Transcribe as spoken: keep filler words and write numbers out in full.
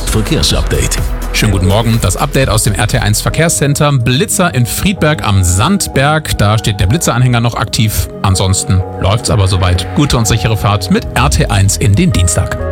Verkehrsupdate. Schönen guten Morgen, das Update aus dem R T eins Verkehrscenter. Blitzer in Friedberg am Sandberg, da steht der Blitzeranhänger noch aktiv. Ansonsten läuft's aber soweit. Gute und sichere Fahrt mit R T eins in den Dienstag.